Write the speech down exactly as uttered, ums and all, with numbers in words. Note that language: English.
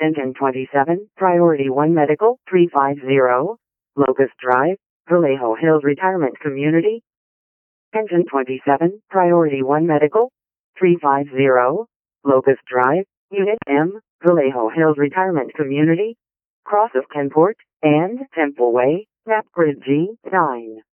Engine twenty-seven, Priority one Medical, three five zero, Locust Drive, Vallejo Hills Retirement Community. Engine twenty-seven, Priority one Medical, three five zero, Locust Drive, Unit M, Vallejo Hills Retirement Community, Cross of Kenport, and Temple Way, Map Grid G nine.